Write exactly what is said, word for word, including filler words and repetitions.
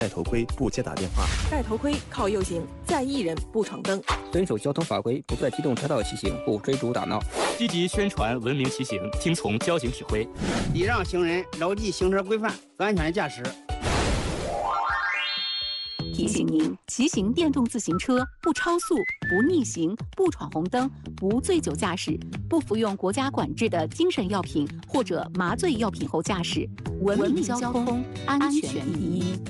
戴头盔，不接打电话； 戴头盔靠右行，在意人不闯灯； 遵守交通法规，不在机动车道骑行，不追逐打闹； 积极宣传文明骑行，听从交警指挥； 礼让行人，牢记行车规范，安全驾驶。 提醒您：骑行电动自行车不超速、不逆行、不闯红灯、不醉酒驾驶、不服用国家管制的精神药品或者麻醉药品后驾驶。文明交通，安全第一。